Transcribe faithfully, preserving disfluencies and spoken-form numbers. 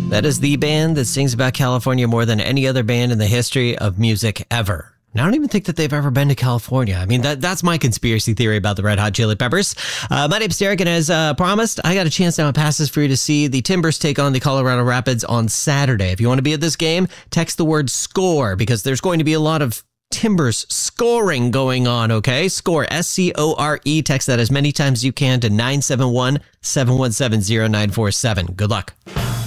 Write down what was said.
That is the band that sings about California more than any other band in the history of music ever. And I don't even think that they've ever been to California. I mean, that that's my conspiracy theory about the Red Hot Chili Peppers. Uh, my name's Derek, and as uh, promised, I got a chance now to passes for you to see the Timbers take on the Colorado Rapids on Saturday. If you want to be at this game, text the word SCORE, because there's going to be a lot of Timbers scoring going on, okay? SCORE, S C O R E. Text that as many times as you can to nine seven one, seven one seven, zero nine four seven. Good luck.